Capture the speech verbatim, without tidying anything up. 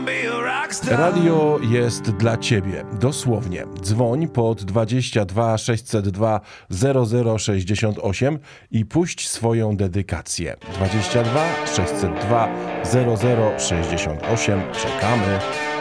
Radio jest dla Ciebie, dosłownie. Dzwoń pod dwadzieścia dwa sześćset dwa zero zero sześćdziesiąt osiem i puść swoją dedykację. dwadzieścia dwa sześćset dwa zero zero sześćdziesiąt osiem. Czekamy.